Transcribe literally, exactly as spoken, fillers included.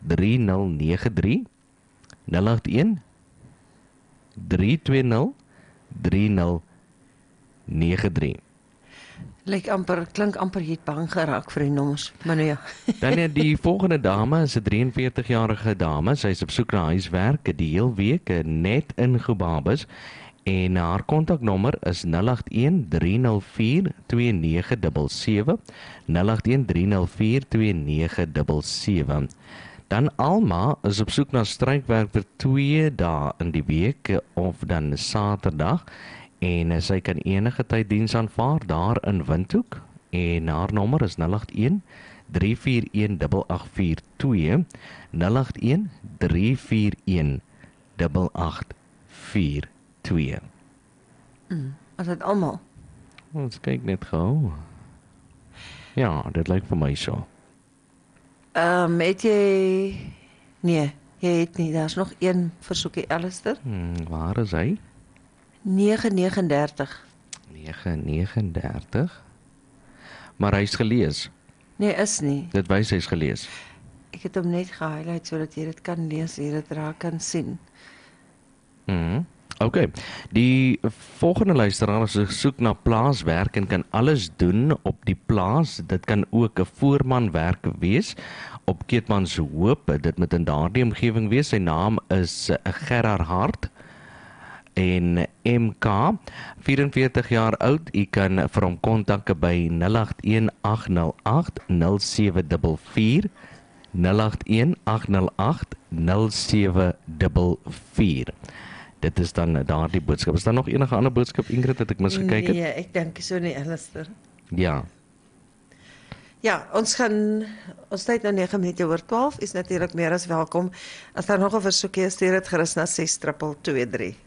drie nul nege drie, nul agt een, drie twee nul, drie nul nege drie. Lyk amper, klink amper jy het bang geraak vir die nommers, maar nou ja. Dan ja, die volgende dame is 'n drieënveertig-jarige dame. Sy is op soek na huiswerk die heel week, net ingebabes. En haar kontaknommer is nul agt een, drie nul vier, twee nege sewe sewe, nul agt een, drie nul vier, twee nege sewe sewe. Dan Alma is op soek na strykwerk vir twee dae in die week, of dan Saterdag. En sy kan enige tyd diens aanvaar daar in Windhoek. En haar nommer is nul agt een, drie vier een, agt agt vier twee, nul agt een, drie vier een, agt agt vier twee. Mm, is dit almal? Ons kyk net gou. Ja, dit lyk vir my so. Ehm um, het jy nee, jy het nie, daar's nog een versoekie Alistair. Hmm, waar is hy? nege nege dertig. nege nege dertig. Maar hy's gelees. Nee, is nie. Dit wys hy's gelees. Ek het hom net gehighlight sodat jy dit kan lees, jy dit raak kan sien. Mhm. Oké, okay. Die volgende luisteraar is soek na plaaswerk en kan alles doen op die plaas. Dit kan ook 'n voormanwerk wees op Keetmans Hoop. Dit moet in daardie omgewing wees. Sy naam is Gerard Hart en M K, vyf-en-veertig jaar oud. U kan vir hom kontak by nul agt een, agt nul agt, nul sewe vier vier, nul agt een, agt nul agt, nul sewe vier vier. Dit is dan daardie boodskap. Is daar nog enige ander boodskap, Ingrid, dat ek mis gekyk het? Nee, ek dink so nie, Alistair. Ja. Ja, ons gaan, ons tyd nou nege minute oor twaalf, is natuurlik meer as welkom. As daar nog 'n versoekie is, stuur dit gerus na ses twee twee drie.